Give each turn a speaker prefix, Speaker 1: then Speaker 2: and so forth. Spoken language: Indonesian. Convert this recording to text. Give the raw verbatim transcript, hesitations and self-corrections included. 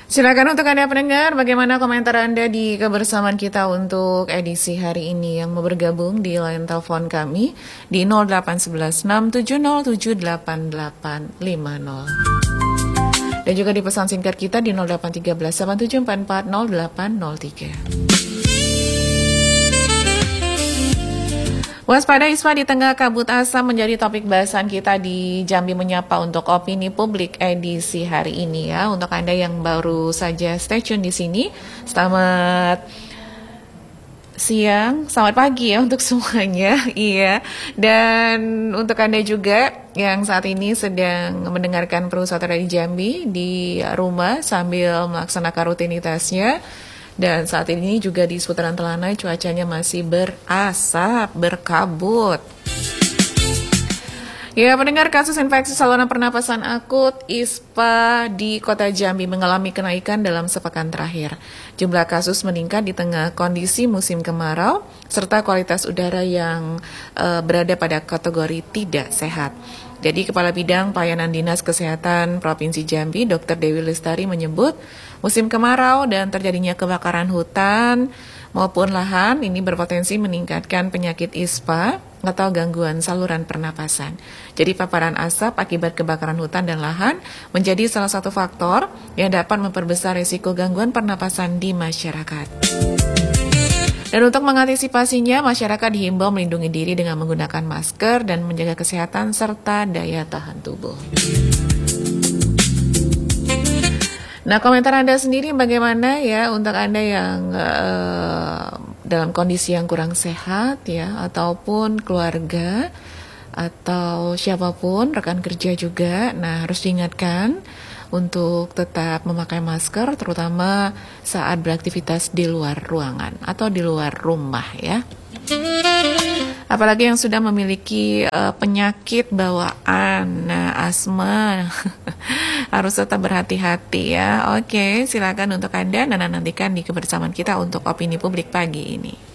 Speaker 1: Silakan untuk Anda pendengar, bagaimana komentar Anda di kebersamaan kita untuk edisi hari ini yang mau bergabung di line telepon kami di nol delapan satu satu enam tujuh nol tujuh delapan delapan lima nol. Dan juga di pesan singkat kita di nol delapan tiga belas delapan tujuh empat empat nol delapan nol tiga. Waspada ispa di tengah kabut asam menjadi topik bahasan kita di Jambi Menyapa untuk opini publik edisi hari ini ya. Untuk Anda yang baru saja stay tune di sini, selamat siang, selamat pagi ya untuk semuanya. Iya. Dan untuk Anda juga yang saat ini sedang mendengarkan Perusatara di Jambi di rumah sambil melaksanakan rutinitasnya. Dan saat ini juga di seputaran Telanai cuacanya masih berasap, berkabut. Ya, pendengar, kasus infeksi saluran pernapasan akut I S P A di Kota Jambi mengalami kenaikan dalam sepekan terakhir. Jumlah kasus meningkat di tengah kondisi musim kemarau serta kualitas udara yang uh, berada pada kategori tidak sehat. Jadi Kepala Bidang Pelayanan Dinas Kesehatan Provinsi Jambi, Dokter Dewi Lestari menyebut musim kemarau dan terjadinya kebakaran hutan maupun lahan ini berpotensi meningkatkan penyakit I S P A atau gangguan saluran pernapasan. Jadi paparan asap akibat kebakaran hutan dan lahan menjadi salah satu faktor yang dapat memperbesar risiko gangguan pernapasan di masyarakat. Dan untuk mengantisipasinya, masyarakat dihimbau melindungi diri dengan menggunakan masker dan menjaga kesehatan serta daya tahan tubuh. Nah, komentar Anda sendiri bagaimana ya untuk Anda yang uh, dalam kondisi yang kurang sehat ya, ataupun keluarga atau siapapun, rekan kerja juga. Nah, harus diingatkan untuk tetap memakai masker terutama saat beraktivitas di luar ruangan atau di luar rumah ya. Apalagi yang sudah memiliki uh, penyakit bawaan, nah asma, harus tetap berhati-hati ya. Oke, silakan untuk Anda dan nantikan di kebersamaan kita untuk opini publik pagi ini.